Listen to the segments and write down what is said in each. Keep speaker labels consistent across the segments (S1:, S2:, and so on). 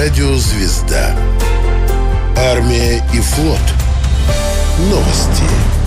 S1: Радио «Звезда». Армия и флот. Новости.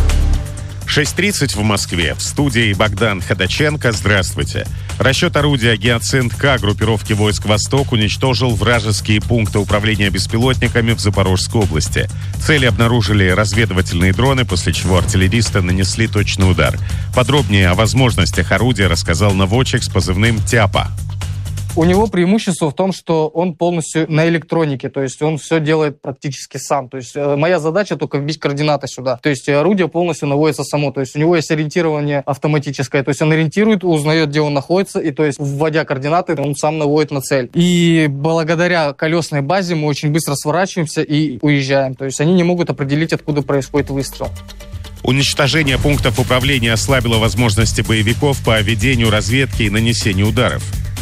S2: 6:30 в Москве. В студии Богдан Ходаченко. Здравствуйте. Расчет орудия «Гиацинт-К» группировки войск «Восток» уничтожил вражеские пункты управления беспилотниками в Запорожской области. Цели обнаружили разведывательные дроны, после чего артиллеристы нанесли точный удар. Подробнее о возможностях орудия рассказал наводчик с позывным «Тяпа».
S3: У него преимущество в том, что он полностью на электронике, то есть он все делает практически сам. То есть моя задача только вбить координаты сюда. То есть орудие полностью наводится само. То есть у него есть ориентирование автоматическое. То есть он ориентирует, узнает, где он находится, и то есть вводя координаты, он сам наводит на цель. И благодаря колесной базе мы очень быстро сворачиваемся и уезжаем. То есть они не могут определить, откуда происходит выстрел.
S2: Уничтожение пунктов управления ослабило возможности боевиков по ведению разведки и нанесению ударов.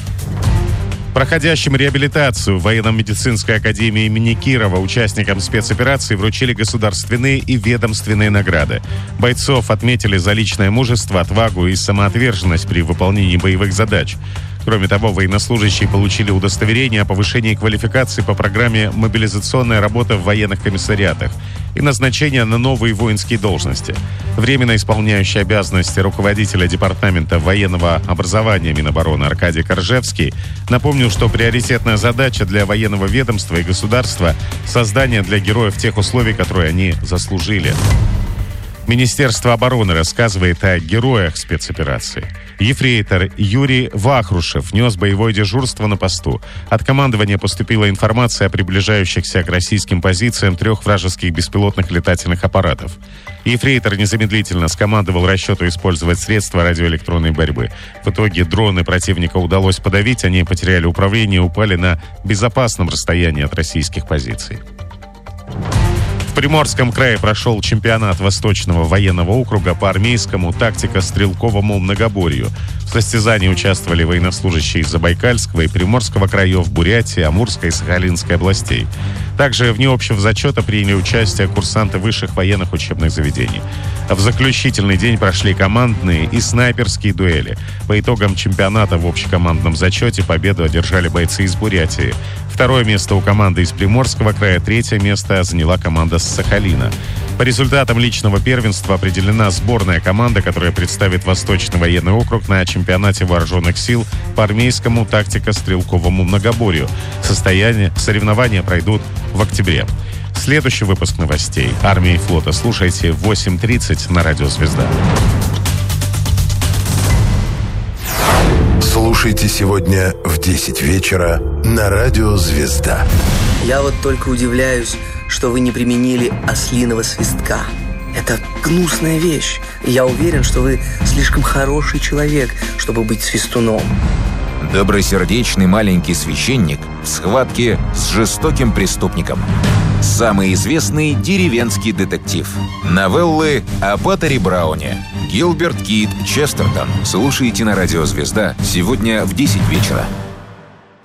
S2: Проходящим реабилитацию в военно-медицинской академии имени Кирова участникам спецоперации вручили государственные и ведомственные награды. Бойцов отметили за личное мужество, отвагу и самоотверженность при выполнении боевых задач. Кроме того, военнослужащие получили удостоверение о повышении квалификации по программе «Мобилизационная работа в военных комиссариатах» и назначение на новые воинские должности. Временно исполняющий обязанности руководителя Департамента военного образования Минобороны Аркадий Коржевский напомнил, что приоритетная задача для военного ведомства и государства – создание для героев тех условий, которые они заслужили. Министерство обороны рассказывает о героях спецоперации. Ефрейтор Юрий Вахрушев нес боевое дежурство на посту. От командования поступила информация о приближающихся к российским позициям 3 вражеских беспилотных летательных аппаратов. Ефрейтор незамедлительно скомандовал расчету использовать средства радиоэлектронной борьбы. В итоге дроны противника удалось подавить, они потеряли управление и упали на безопасном расстоянии от российских позиций. В Приморском крае прошел чемпионат Восточного военного округа по армейскому тактико-стрелковому многоборью. В состязании участвовали военнослужащие из Забайкальского и Приморского краев, Бурятии, Амурской и Сахалинской областей. Также вне общего зачета приняли участие курсанты высших военных учебных заведений. В заключительный день прошли командные и снайперские дуэли. По итогам чемпионата в общекомандном зачете победу одержали бойцы из Бурятии. 2-е место у команды из Приморского края, 3-е место заняла команда с Сахалина. По результатам личного первенства определена сборная команда, которая представит Восточный военный округ на чемпионате вооруженных сил по армейскому тактико-стрелковому многоборью. Соревнования пройдут в октябре. Следующий выпуск новостей «Армия и флота» слушайте в 8:30 на Радио «Звезда».
S1: Слушайте сегодня в 10 вечера на Радио «Звезда».
S4: Я вот только удивляюсь, что вы не применили ослиного свистка. Это гнусная вещь. Я уверен, что вы слишком хороший человек, чтобы быть свистуном.
S5: Добросердечный маленький священник в схватке с жестоким преступником. Самый известный деревенский детектив. Новеллы о Паттере Брауне. Гилберт Кит Честертон. Слушайте на Радио «Звезда» сегодня в 10 вечера.